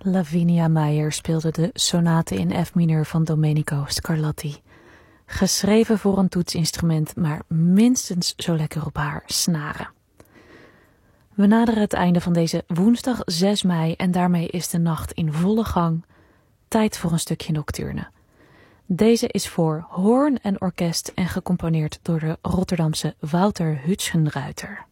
Lavinia Meijer speelde de sonate in F mineur van Domenico Scarlatti. Geschreven voor een toetsinstrument, maar minstens zo lekker op haar snaren. We naderen het einde van deze woensdag 6 mei en daarmee is de nacht in volle gang. Tijd voor een stukje nocturne. Deze is voor hoorn en orkest en gecomponeerd door de Rotterdamse Wouter Hutschenruiter.